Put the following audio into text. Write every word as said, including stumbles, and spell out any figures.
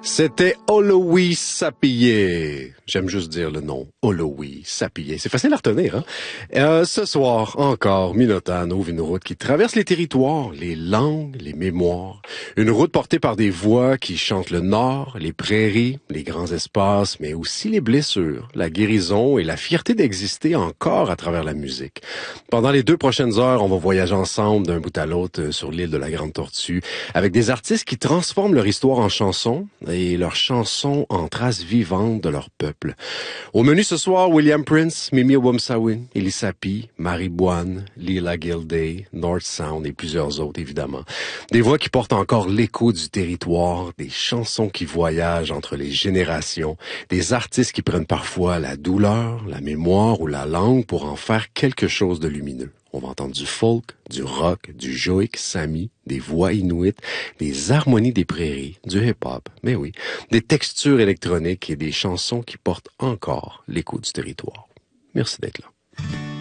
C'était Olowi Sapillé. J'aime juste dire le nom, Olowi Sapillé. C'est facile à retenir, hein? Euh, ce soir, encore, Minotaur ouvre une route qui traverse les territoires, les langues, les mémoires. Une route portée par des voix qui chantent le nord, les prairies, les grands espaces, mais aussi les blessures, la guérison et la fierté d'exister encore à travers la musique. Pendant les deux prochaines heures, on va voyager ensemble d'un bout à l'autre sur l'île de la Grande Tortue, avec des artistes qui transforment leur histoire en chansons et leurs chansons en traces vivantes de leur peuple. Au menu ce soir, William Prince, Mimi Obumsawin, Elisapi, Marie Boine, Lila Gilday, North Sound et plusieurs autres, évidemment. Des voix qui portent encore l'écho du territoire, des chansons qui voyagent entre les générations, des artistes qui prennent parfois la douleur, la mémoire ou la langue pour en faire quelque chose de lumineux. On va entendre du folk, du rock, du joik sami, des voix inuites, des harmonies des prairies, du hip-hop, mais oui, des textures électroniques et des chansons qui portent encore l'écho du territoire. Merci d'être là.